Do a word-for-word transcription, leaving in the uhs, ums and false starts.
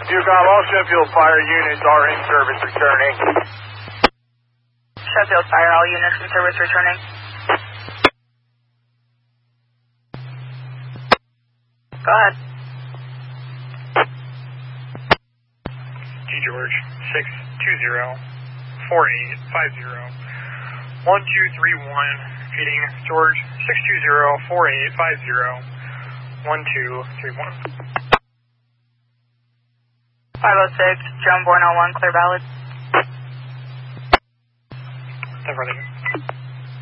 Yukon, all Sheffield Fire units are in service returning. Sheffield Fire, all units in service returning. Go ahead. G George, six two zero, four eight five zero, one two three one, feeding George, six two zero, four eight five zero, one two three one. five oh six, John Bourne oh one, clear valid. Never